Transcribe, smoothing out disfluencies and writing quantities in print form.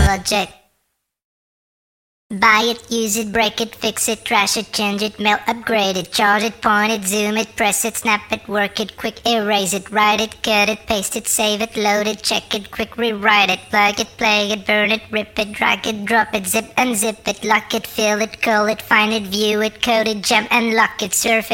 project. Buy it, use it, break it, fix it, trash it, change it, mail, upgrade it, charge it, point it, zoom it, press it, snap it, work it, quick erase it, write it, cut it, paste it, save it, load it, check it, quick rewrite it, plug it, play it, burn it, rip it, drag it, drop it, zip, unzip it, lock it, fill it, call it, find it, view it, code it, jump and lock it, surf it.